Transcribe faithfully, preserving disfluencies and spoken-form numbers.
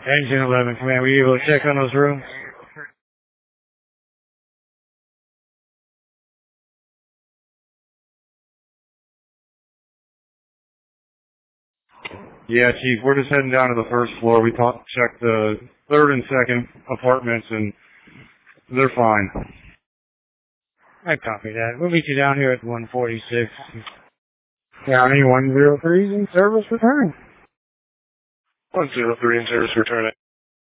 Engine eleven, command, were you able to check on those rooms? Yeah, Chief, we're just heading down to the first floor. We talk, checked the third and second apartments, and they're fine. I copy that. We'll meet you down here at one forty-six. County one oh three's in service return. one oh three in service return.